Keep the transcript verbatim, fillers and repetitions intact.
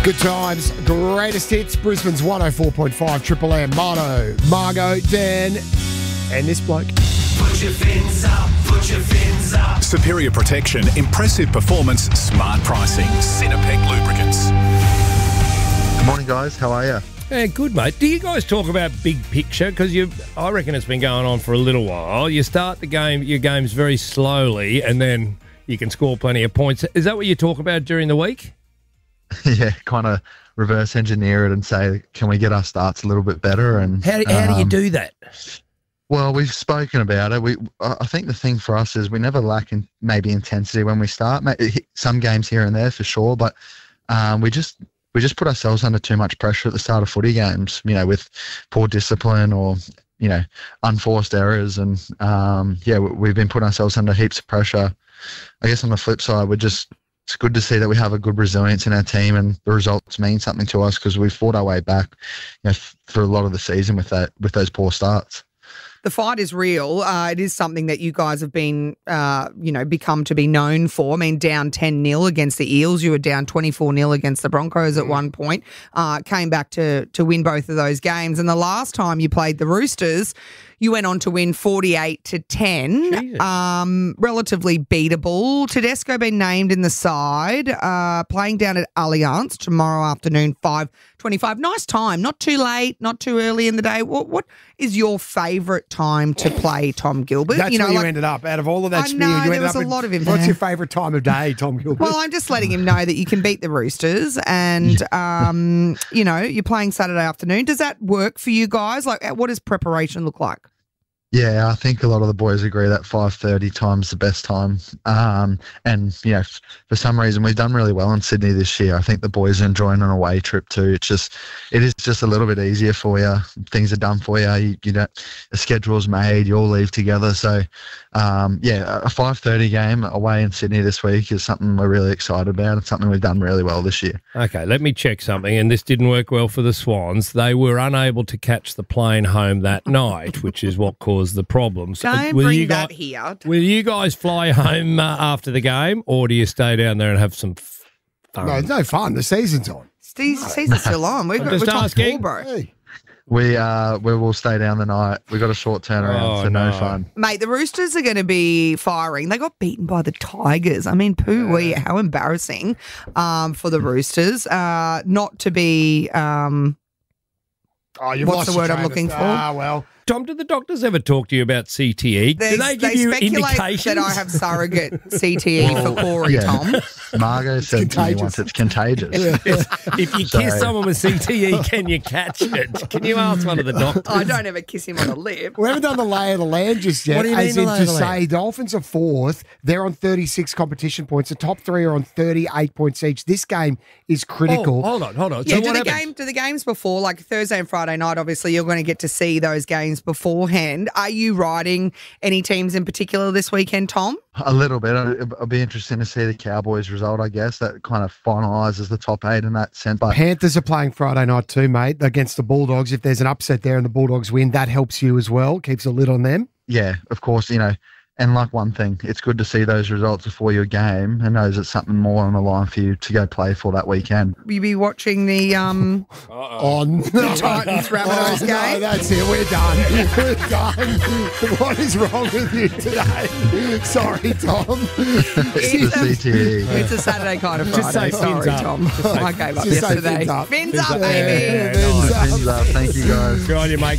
Good times, greatest hits, Brisbane's one oh four point five, Triple M, Marno, Margot, Dan, and this bloke. Put your fins up, put your fins up. Superior protection, impressive performance, smart pricing. Cinepec Lubricants. Good morning, guys. How are you? Yeah, good, mate. Do you guys talk about big picture? Because you, I reckon it's been going on for a little while. You start the game, your games very slowly, and then you can score plenty of points. Is that what you talk about during the week? Yeah, kind of reverse engineer it and say, can we get our starts a little bit better? And How, how do you um, do that? Well, we've spoken about it. We, I think the thing for us is we never lack in maybe intensity when we start. Some games here and there for sure, but um, we just we just put ourselves under too much pressure at the start of footy games. You know, with poor discipline or you know unforced errors, and um, yeah, we've been putting ourselves under heaps of pressure. I guess on the flip side, we're just it's good to see that we have a good resilience in our team, and the results mean something to us because we've fought our way back, you know, f- for a lot of the season with that with those poor starts. The fight is real. Uh, it is something that you guys have been, uh, you know, become to be known for. I mean, down ten nil against the Eels. You were down twenty-four nil against the Broncos at one point. Uh, came back to to win both of those games. And the last time you played the Roosters, you went on to win forty-eight to ten. Um, relatively beatable. Tedesco been named in the side, uh, playing down at Allianz tomorrow afternoon, five twenty-five. Nice time. Not too late, not too early in the day. What What is your favourite time to play, Tom Gilbert? That's you know, where like, you ended up. Out of all of that I spiel, know, you ended there was up a with, lot of info. what's your favourite time of day, Tom Gilbert? Well, I'm just letting him know that you can beat the Roosters and, um, you know, you're playing Saturday afternoon. Does that work for you guys? Like, what does preparation look like? Yeah, I think a lot of the boys agree that five thirty time's the best time. Um, and, you know, f- for some reason, we've done really well in Sydney this year. I think the boys are enjoying an away trip too. It's just, it is just a little bit easier for you. Things are done for you. You, you know, the schedule's made. You all leave together. So, um, yeah, a five thirty game away in Sydney this week is something we're really excited about. It's something we've done really well this year. Okay, let me check something. And this didn't work well for the Swans. They were unable to catch the plane home that night, which is what caused the problems. Don't will bring you that guys, here. Will you guys fly home uh, after the game, or do you stay down there and have some f- fun? No, it's no fun. The season's on. Steve, season's still on. We've I'm got, just we're top asking. four, bro. Hey. We uh we will stay down the night. We got a short turnaround, Oh, so no, no. fun. Mate, the Roosters are going to be firing. They got beaten by the Tigers. I mean, poo-wee, how embarrassing um, for the Roosters. Uh, not to be... Um, Oh, you've What's lost the your word I'm train of looking thought. for? Ah, well. Tom, do the doctors ever talk to you about C T E? Do they give they you speculate indications? that I have surrogate C T E Well, for Corey, yeah. Tom. Margot said to me contagious. once it's contagious. If you So- kiss someone with C T E, can you catch it? Can you ask one of the doctors? I don't ever kiss him on the lip. We haven't done the lay of the land just yet. What do you as mean in the lay to of the say land? Dolphins are fourth. They're on thirty-six competition points. The top three are on thirty-eight points each. This game is critical. Oh, hold on, hold on. Yeah, so do what the happens? game, do the games before, like Thursday and Friday night, obviously you're going to get to see those games beforehand. Are you riding any teams in particular this weekend, Tom? A little bit. It'll it'll be interesting to see the Cowboys result, I guess. That kind of finalises the top eight in that sense. But Panthers are playing Friday night too, mate, against the Bulldogs. If there's an upset there and the Bulldogs win, that helps you as well. Keeps a lid on them. yeah, of course, you know, and like one thing, it's good to see those results before your game and knows it's something more on the line for you to go play for that weekend. Will you be watching the um, On Titans Rabbitohs Oh, game? No, that's it. We're done. We're done. What is wrong with you today? Sorry, Tom. It's the C T E. It's a Saturday kind of Just Friday. say fins Sorry, up. Tom. I gave up Just say yesterday. fins up. Fins Fins up, up. baby. Yeah, fins up. Fins up. Thank you, guys. Good on you, mate.